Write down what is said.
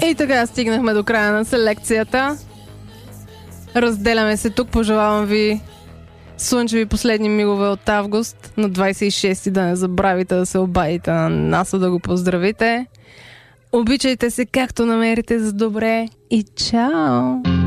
И така стигнахме до края на селекцията. Разделяме се тук. Пожелавам ви слънчеви последни мигове от август. На 26-ти да не забравите да се обадите на Насо да го поздравите. Обичайте се както намерите за добре и чао!